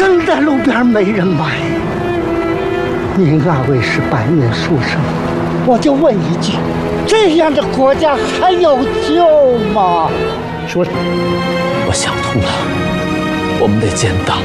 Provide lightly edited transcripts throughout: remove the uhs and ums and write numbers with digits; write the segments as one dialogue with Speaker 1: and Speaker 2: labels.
Speaker 1: 扔在路边没人买。您二位是百年书生，我就问一句：这样的国家还有救吗？
Speaker 2: 说，我想通了，我们得建党，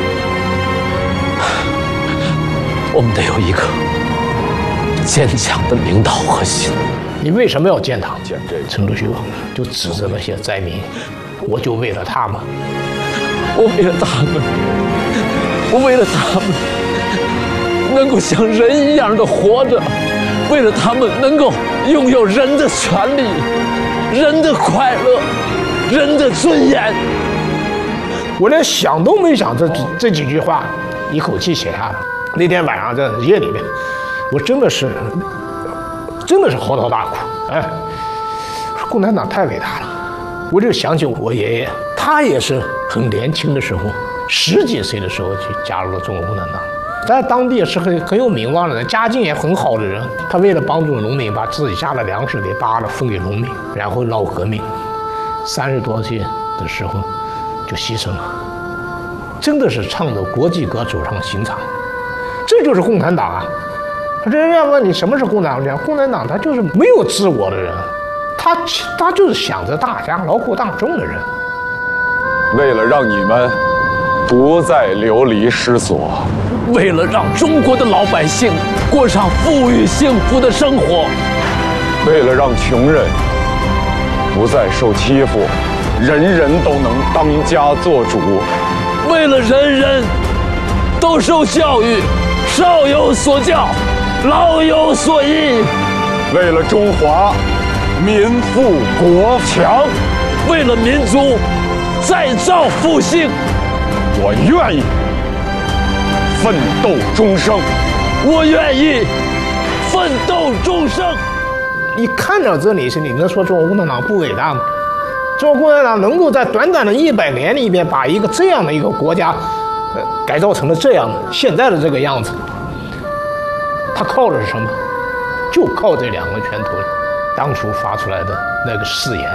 Speaker 2: 我们得有一个坚强的领导核心。
Speaker 3: 你为什么要建党？陈独秀就指着那些灾民，我就为了他们，
Speaker 2: 我为了他们，我为了他们能够像人一样的活着，为了他们能够拥有人的权利、人的快乐、人的尊严。
Speaker 3: 我连想都没想这几句话，一口气写下来。那天晚上在夜里面，我真的是嚎啕大哭。哎，共产党太伟大了。我就想起我爷爷，他也是很年轻的时候，10几岁的时候就加入了中国共产党。在当地是很有名望的人，家境也很好的人。他为了帮助农民，把自己家的粮食给扒了分给农民，然后闹革命。30多岁的时候就牺牲了，真的是唱着国际歌走上刑场。这就是共产党啊！人家问你什么是共产党？共产党他就是没有自我的人，他就是想着大家劳苦大众的人。
Speaker 4: 为了让你们不再流离失所，
Speaker 2: 为了让中国的老百姓过上富裕幸福的生活，
Speaker 4: 为了让穷人不再受欺负，人人都能当家作主，
Speaker 2: 为了人人都受教育，少有所教，老有所依，
Speaker 4: 为了中华民富国强，
Speaker 2: 为了民族再造复兴，
Speaker 4: 我愿意奋斗终生。
Speaker 2: 我愿意奋斗终生。
Speaker 3: 你看到这里是，你能说中国共产党不伟大吗？中国共产党能够在短短的100年里边，把一个这样的一个国家，改造成了这样的现在的这个样子，他靠的是什么？就靠这2个拳头，当初发出来的那个誓言。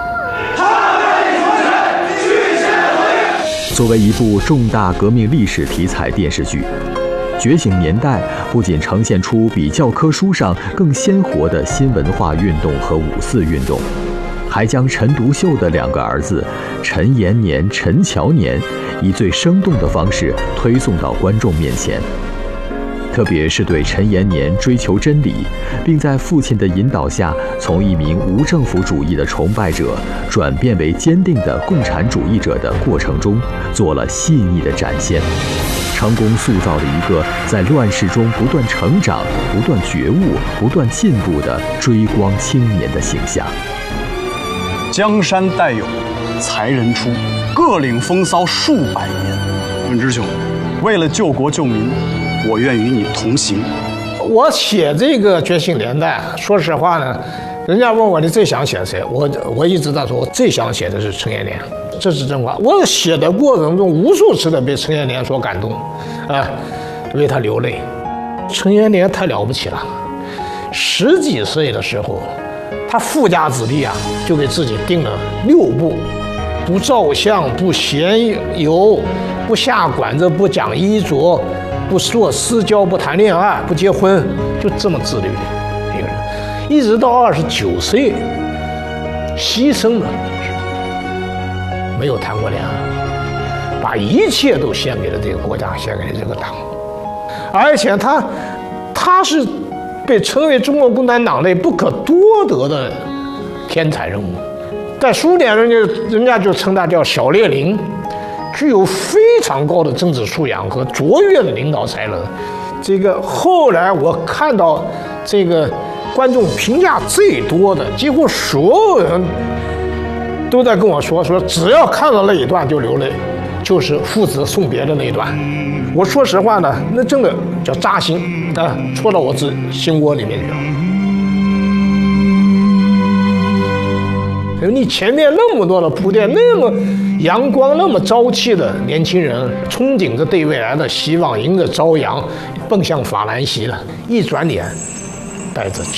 Speaker 5: 作为一部重大革命历史题材电视剧，《觉醒年代》不仅呈现出比教科书上更鲜活的新文化运动和五四运动，还将陈独秀的2个儿子陈延年、陈乔年以最生动的方式推送到观众面前。特别是对陈延年追求真理，并在父亲的引导下，从一名无政府主义的崇拜者转变为坚定的共产主义者的过程中，做了细腻的展现，成功塑造了一个在乱世中不断成长、不断觉悟、不断进步的追光青年的形象。
Speaker 6: 江山代有才人出，各领风骚数百年。润之兄，为了救国救民，我愿与你同行。
Speaker 3: 我写这个《觉醒年代》，说实话呢，人家问我你最想写谁，我一直在说，我最想写的是陈延年，这是真话。我写的过程中，无数次的被陈延年所感动，为他流泪。陈延年太了不起了，10几岁的时候，他富家子弟啊，就给自己定了6不：不照相，不闲游，不下馆子，不讲衣着，不做私交，不谈恋爱，不结婚，就这么自律的一个人，一直到29岁牺牲了，没有谈过恋爱，把一切都献给了这个国家，献给了这个党，而且他是被称为中国共产党内不可多得的天才人物，在苏联人家就称他叫小列宁。具有非常高的政治素养和卓越的领导才能。这个后来我看到这个观众评价最多的，几乎所有人都在跟我说只要看到那一段就流泪，就是父子送别的那一段。我说实话呢，那真的叫扎心啊，戳到我心窝里面去了。你前面那么多的铺垫，那么阳光、那么朝气的年轻人，憧憬着对未来的希望，迎着朝阳，奔向法兰西了。一转脸，带着